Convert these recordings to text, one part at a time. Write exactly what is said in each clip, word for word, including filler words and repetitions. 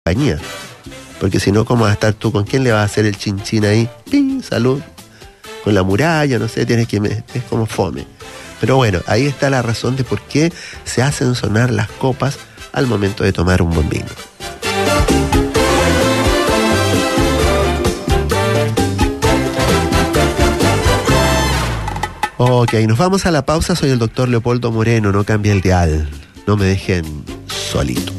compañía. Porque si no, ¿cómo vas a estar tú? ¿Con quién le vas a hacer el chinchín ahí? ¡Ping! Salud. Con la muralla, no sé, tienes que... Es como fome. Pero bueno, ahí está la razón de por qué se hacen sonar las copas al momento de tomar un buen vino. Ok, nos vamos a la pausa. Soy el doctor Leopoldo Moreno. No cambie el dial. No me dejen solito.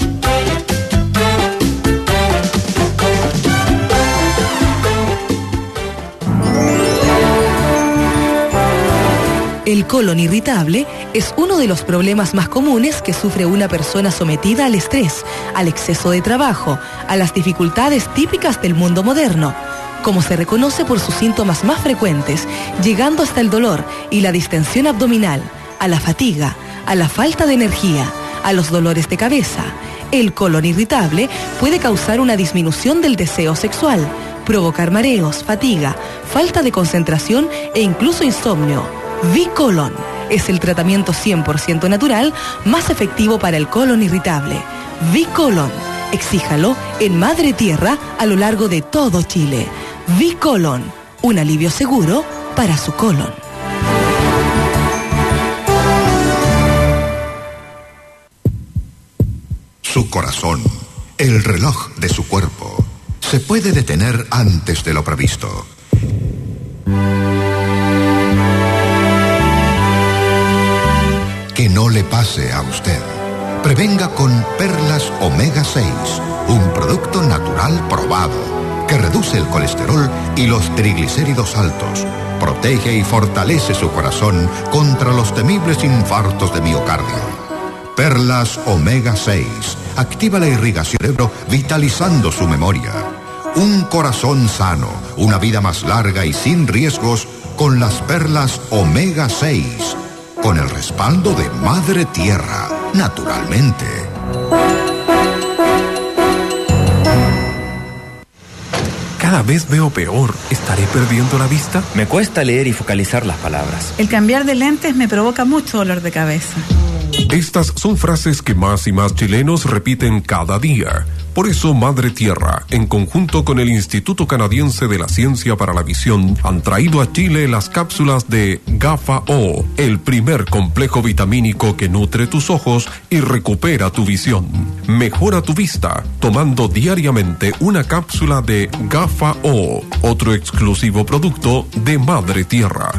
El colon irritable es uno de los problemas más comunes que sufre una persona sometida al estrés, al exceso de trabajo, a las dificultades típicas del mundo moderno, como se reconoce por sus síntomas más frecuentes, llegando hasta el dolor y la distensión abdominal, a la fatiga, a la falta de energía, a los dolores de cabeza. El colon irritable puede causar una disminución del deseo sexual, provocar mareos, fatiga, falta de concentración e incluso insomnio. V-Colon es el tratamiento cien por ciento natural más efectivo para el colon irritable. V-Colon, exíjalo en Madre Tierra a lo largo de todo Chile. V-Colon, un alivio seguro para su colon. Su corazón, el reloj de su cuerpo, se puede detener antes de lo previsto. Que no le pase a usted. Prevenga con Perlas Omega seis, un producto natural probado que reduce el colesterol y los triglicéridos altos, protege y fortalece su corazón contra los temibles infartos de miocardio. Perlas Omega seis activa la irrigación del cerebro, vitalizando su memoria. Un corazón sano, una vida más larga y sin riesgos con las Perlas Omega seis. Con el respaldo de Madre Tierra, naturalmente. Cada vez veo peor. ¿Estaré perdiendo la vista? Me cuesta leer y focalizar las palabras. El cambiar de lentes me provoca mucho dolor de cabeza. Estas son frases que más y más chilenos repiten cada día. Por eso Madre Tierra, en conjunto con el Instituto Canadiense de la Ciencia para la Visión, han traído a Chile las cápsulas de GAFA-O, el primer complejo vitamínico que nutre tus ojos y recupera tu visión. Mejora tu vista tomando diariamente una cápsula de GAFA-O, otro exclusivo producto de Madre Tierra.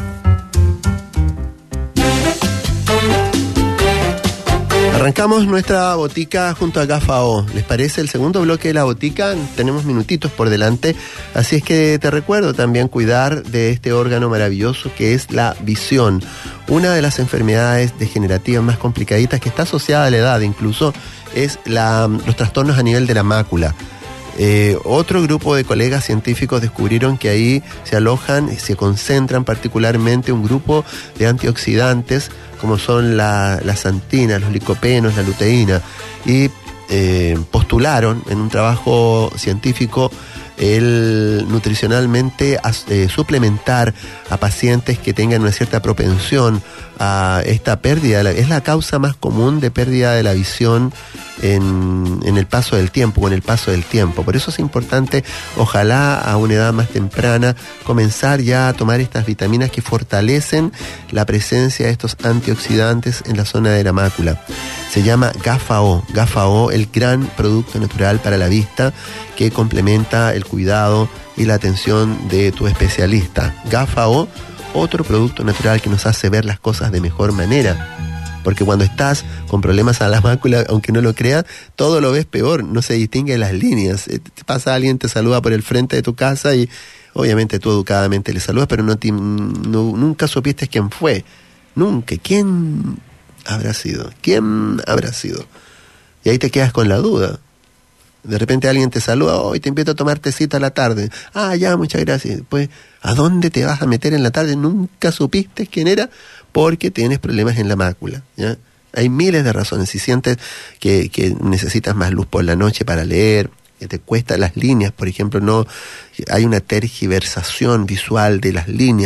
Arrancamos nuestra botica junto a GAFA-O. ¿Les parece el segundo bloque de la botica? Tenemos minutitos por delante, así es que te recuerdo también cuidar de este órgano maravilloso que es la visión. Una de las enfermedades degenerativas más complicaditas que está asociada a la edad incluso es la, los trastornos a nivel de la mácula. Eh, otro grupo de colegas científicos descubrieron que ahí se alojan y se concentran particularmente un grupo de antioxidantes como son la, la xantina, los licopenos, la luteína, y eh, postularon en un trabajo científico el nutricionalmente eh, suplementar a pacientes que tengan una cierta propensión a esta pérdida. De la, es la causa más común de pérdida de la visión en, en el paso del tiempo, con el paso del tiempo. Por eso es importante, ojalá a una edad más temprana, comenzar ya a tomar estas vitaminas que fortalecen la presencia de estos antioxidantes en la zona de la mácula. Se llama GAFA-O, GAFA-O, el gran producto natural para la vista que complementa el cuidado y la atención de tu especialista. GAFA-O, otro producto natural que nos hace ver las cosas de mejor manera. Porque cuando estás con problemas a la mácula, aunque no lo creas, todo lo ves peor, no se distingue las líneas. Te pasa alguien, te saluda por el frente de tu casa y obviamente tú educadamente le saludas, pero no, te, no nunca supiste quién fue. Nunca. ¿Quién habrá sido? ¿Quién habrá sido? Y ahí te quedas con la duda. De repente alguien te saluda, hoy oh, te invito a tomar tecita a la tarde. Ah, ya, muchas gracias. Pues, ¿a dónde te vas a meter en la tarde? Nunca supiste quién era porque tienes problemas en la mácula, ¿ya? Hay miles de razones. Si sientes que, que necesitas más luz por la noche para leer, que te cuesta las líneas, por ejemplo, no hay una tergiversación visual de las líneas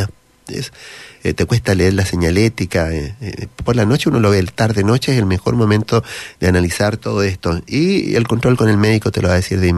es, eh, te cuesta leer la señalética, eh, eh, por la noche uno lo ve, el tarde-noche es el mejor momento de analizar todo esto, y el control con el médico te lo va a decir de inmediato.